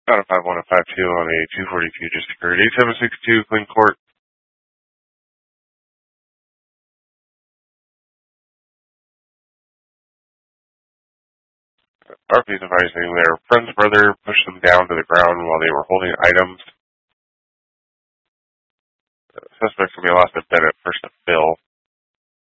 Out of 5152 on a 242 just occurred. 8762, clean court. RP's advising their friend's brother pushed them down to the ground while they were holding items. Suspects can be lost at Bennett, first at Bill.